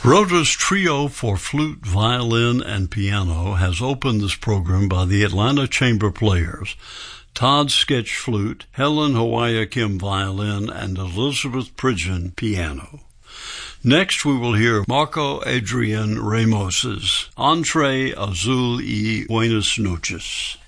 Rota's Trio for Flute, Violin, and Piano has opened this program by the Atlanta Chamber Players, Todd Sketch Flute, Helen Hawaii-Kim Violin, and Elizabeth Pridgeon Piano. Next, we will hear Marco Adrian Ramos's Entre Azul y Buenas Noches.